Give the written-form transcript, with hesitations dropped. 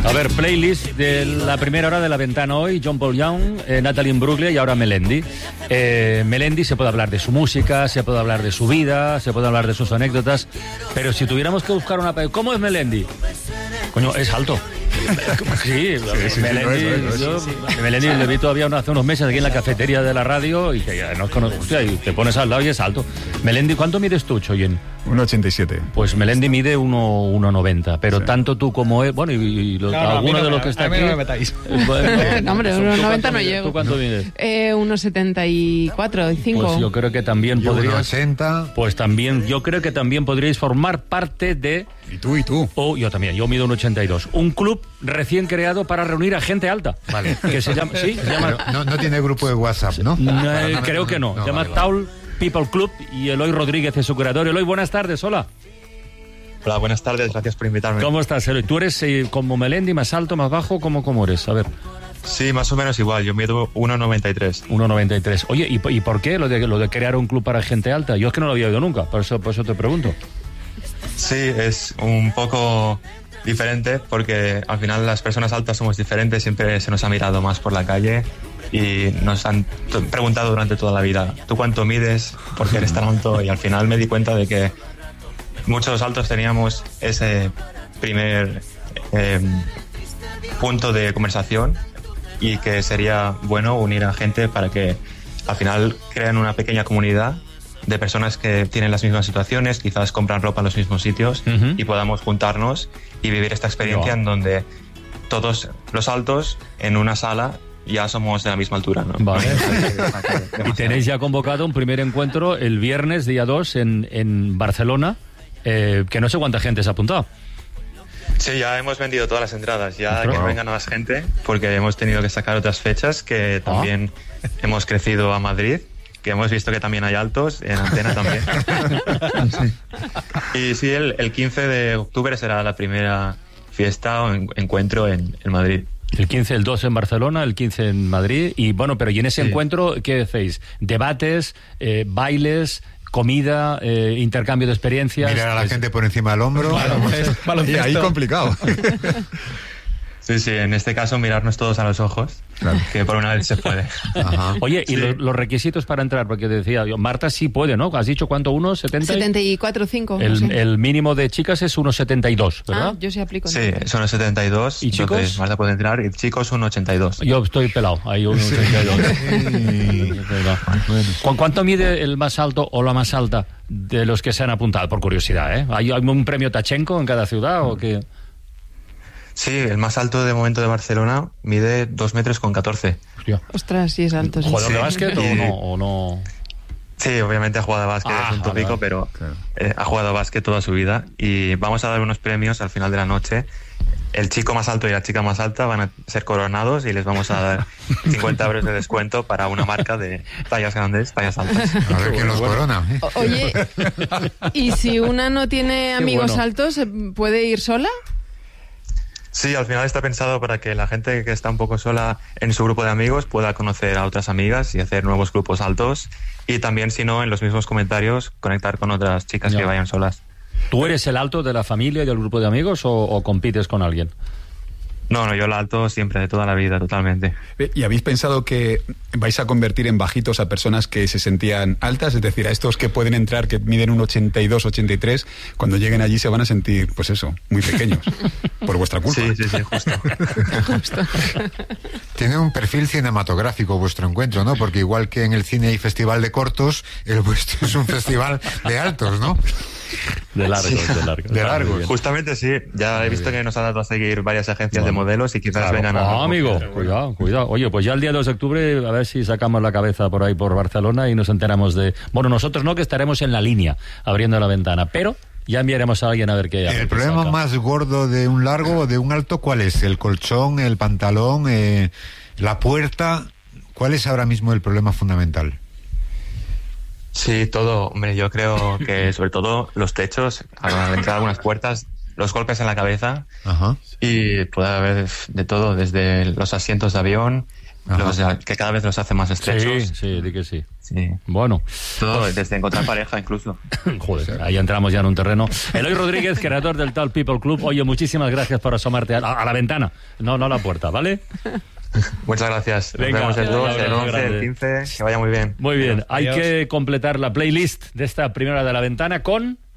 A ver, playlist de la primera hora de La Ventana hoy: John Paul Young, Natalie Imbruglia y ahora Melendi. Melendi, se puede hablar de su música, se puede hablar de su vida, se puede hablar de sus anécdotas, pero si tuviéramos que buscar una... ¿Cómo es Melendi? Coño, es alto. Sí, Melendi le vi todavía hace unos meses aquí en la cafetería de la radio y que ya nos conozco, hostia, y te pones al lado y es alto. Melendi, ¿cuánto mides tú, Choyen? 1,87. Pues Melendi mide 1,90, pero sí, tanto tú como él, bueno, alguno de los que está aquí... No me metáis. No, hombre, 1,90 no llego. ¿Tú cuánto mides? 1,74, 5. Pues yo creo que también podrías... 1,80. Pues también, yo creo que también podríais formar parte de... ¿Y tú? Oh, yo también, yo mido 1,82. Un club recién creado para reunir a gente alta. Vale. Que se llama... ¿Sí? Se llama... No tiene grupo de WhatsApp, ¿no? Creo que no. Se llama Taul People Club y Eloy Rodríguez es su creador. Eloy, buenas tardes, hola. Hola, buenas tardes, gracias por invitarme. ¿Cómo estás, Eloy? ¿Tú eres como Melendi, más alto, más bajo? ¿Cómo eres? A ver. Sí, más o menos igual, yo mido 1,93. 1,93. Oye, ¿y por qué lo de crear un club para gente alta? Yo es que no lo había oído nunca, por eso te pregunto. Sí, es un poco diferente porque al final las personas altas somos diferentes, siempre se nos ha mirado más por la calle y nos han preguntado durante toda la vida, ¿tú cuánto mides? ¿Por qué eres tan alto? Y al final me di cuenta de que muchos altos teníamos ese primer punto de conversación y que sería bueno unir a gente para que al final crean una pequeña comunidad de personas que tienen las mismas situaciones, quizás compran ropa en los mismos sitios y podamos juntarnos y vivir esta experiencia en donde todos los altos en una sala ya somos de la misma altura, ¿no? Vale. Y tenéis ya convocado un primer encuentro el viernes, día 2, en Barcelona, que no sé cuánta gente se ha apuntado. Sí, ya hemos vendido todas las entradas, ya que no venga más gente, porque hemos tenido que sacar otras fechas, que también hemos crecido a Madrid, que hemos visto que también hay altos, en Antena también. Sí. Y sí, el 15 de octubre será la primera fiesta o encuentro en Madrid. El 15, el 2 en Barcelona, el 15 en Madrid. Y bueno, pero ¿y en ese encuentro qué hacéis? ¿Debates, bailes, comida, intercambio de experiencias? Mirar a la gente por encima del hombro. Y ahí complicado. Sí, en este caso mirarnos todos a los ojos, claro, que por una vez se puede. Ajá. Oye, ¿y los requisitos para entrar? Porque decía yo, Marta sí puede, ¿no? ¿Has dicho cuánto? ¿1,70? 74, 5. El mínimo de chicas es 1,72, ¿verdad? Yo sí aplico. Sí, son 1,72. ¿Y chicos? Marta puede entrar, y chicos 1,82. Yo estoy pelado, hay 1,82. ¿Cuánto mide el más alto o la más alta de los que se han apuntado? Por curiosidad, ¿eh? ¿Hay un premio Tachenko en cada ciudad o qué? Sí, el más alto de momento de Barcelona mide 2,14 metros. Hostia. Ostras, sí es alto. ¿Jugador de básquet o no? Sí, obviamente ha jugado a básquet, es un tópico, pero claro, ha jugado a básquet toda su vida y vamos a dar unos premios al final de la noche. El chico más alto y la chica más alta van a ser coronados y les vamos a dar 50 euros de descuento para una marca de tallas grandes, tallas altas. A ver quién los corona. Oye, ¿y si una no tiene amigos altos, puede ir sola? Sí, al final está pensado para que la gente que está un poco sola en su grupo de amigos pueda conocer a otras amigas y hacer nuevos grupos altos y también, si no, en los mismos comentarios conectar con otras chicas que vayan solas. ¿Tú eres el alto de la familia y del grupo de amigos o compites con alguien? No, yo la alto siempre, de toda la vida, totalmente. ¿Y habéis pensado que vais a convertir en bajitos a personas que se sentían altas? Es decir, a estos que pueden entrar, que miden un 82, 83, cuando lleguen allí se van a sentir, pues eso, muy pequeños. Por vuestra culpa. Sí, justo. Tiene un perfil cinematográfico vuestro encuentro, ¿no? Porque igual que en el cine hay festival de cortos, el vuestro es un festival de altos, ¿no? De largos. Justamente sí, ya he visto que nos ha dado a seguir varias agencias de modelos y quizás vengan a... amigo, cuidado. Oye, pues ya el día 2 de octubre a ver si sacamos la cabeza por ahí por Barcelona y nos enteramos de... Bueno, nosotros no, que estaremos en la línea abriendo la ventana, pero ya enviaremos a alguien a ver qué... ¿El problema más gordo de un largo o de un alto cuál es? ¿El colchón, el pantalón, la puerta? ¿Cuál es ahora mismo el problema fundamental? Sí, todo, hombre, yo creo que sobre todo los techos, al entrar algunas puertas, los golpes en la cabeza. Ajá. Y puede haber de todo, desde los asientos de avión, que cada vez los hace más estrechos. Sí, di que sí. Sí. Bueno. Todo, desde encontrar pareja incluso. Joder, ahí entramos ya en un terreno. Eloy Rodríguez, creador del Tall People Club. Oye, muchísimas gracias por asomarte a la ventana, no a la puerta, ¿vale? Muchas gracias. Nos Venga, vemos el 2, el 11, grande. el 15. Que vaya muy bien. Muy bien, hay Adiós. que completar la playlist de esta primera hora de la ventana con...